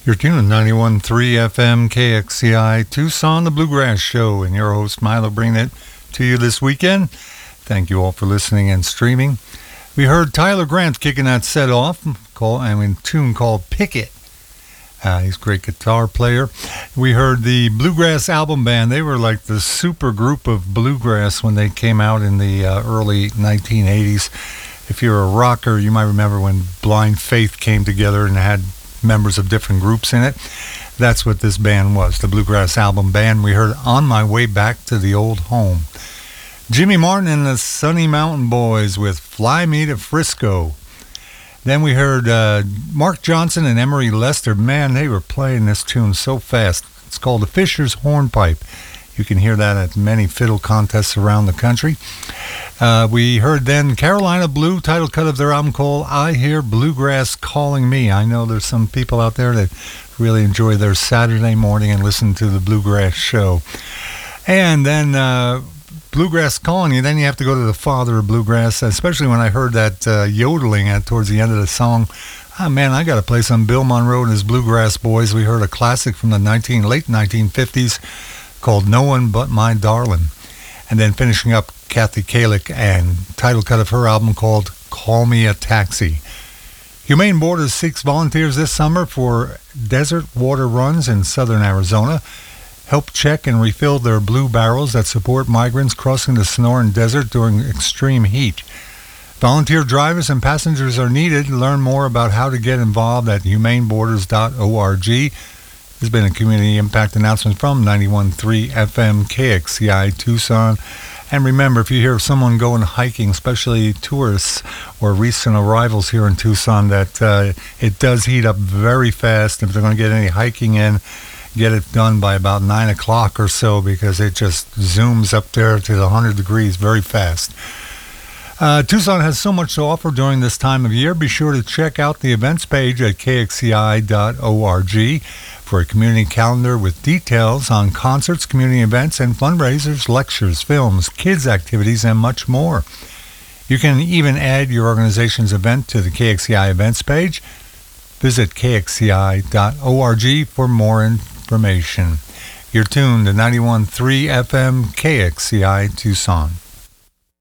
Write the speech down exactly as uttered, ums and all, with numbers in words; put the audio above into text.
You're tuned to ninety-one point three F M K X C I Tucson, the Bluegrass Show, and your host Milo bringing it to you this weekend. Thank you all for listening and streaming. We heard Tyler Grant kicking that set off, call, and a tune called Pick It. Uh, he's a great guitar player. We heard the Bluegrass Album Band. They were like the super group of bluegrass when they came out in the uh, early nineteen eighties. If you're a rocker, you might remember when Blind Faith came together and had members of different groups in it. That's what this band was, the Bluegrass Album Band. We heard On My Way Back to the Old Home. Jimmy Martin and the Sunny Mountain Boys with Fly Me to Frisco. Then we heard uh, Mark Johnson and Emery Lester. Man, they were playing this tune so fast. It's called The Fisher's Hornpipe. You can hear that at many fiddle contests around the country. Uh, we heard then Carolina Blue, title cut of their album called I Hear Bluegrass Calling Me. I know there's some people out there that really enjoy their Saturday morning and listen to the Bluegrass Show. And then uh, Bluegrass Calling You, then you have to go to the father of Bluegrass, especially when I heard that uh, yodeling at towards the end of the song. Ah, man, I got to play some Bill Monroe and his Bluegrass Boys. We heard a classic from the nineteen, late nineteen fifties called No One But My Darlin'. And then finishing up Kathy Kalick and title cut of her album called Call Me a Taxi. Humane Borders seeks volunteers this summer for desert water runs in southern Arizona. Help check and refill their blue barrels that support migrants crossing the Sonoran Desert during extreme heat. Volunteer drivers and passengers are needed. Learn more about how to get involved at humane borders dot org. There's been a community impact announcement from ninety-one point three F M K X C I Tucson. And remember, if you hear of someone going hiking, especially tourists or recent arrivals here in Tucson, that uh, it does heat up very fast. If they're going to get any hiking in, get it done by about nine o'clock or so, because it just zooms up there to the one hundred degrees very fast. Uh, Tucson has so much to offer during this time of year. Be sure to check out the events page at K X C I dot org for a community calendar with details on concerts, community events, and fundraisers, lectures, films, kids' activities, and much more. You can even add your organization's event to the K X C I events page. Visit K X C I dot org for more information. You're tuned to ninety-one point three F M K X C I Tucson.